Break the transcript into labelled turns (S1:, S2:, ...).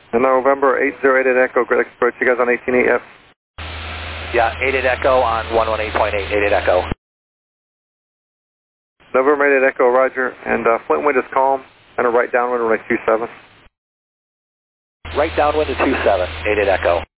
S1: And November 808 Echo, Great Express, you guys on 18.8F?
S2: Yeah, 88 Echo on 118.8, 88 Echo.
S1: November 88 Echo, roger. And Flint wind is calm, and a right downwind runway 27.
S2: Right downwind to 27, 88 Echo.